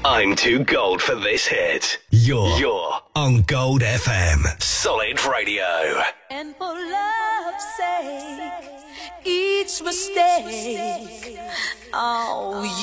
I'm too gold for this hit. You're on Gold FM. Solid Radio. And for love's sake, each mistake, oh,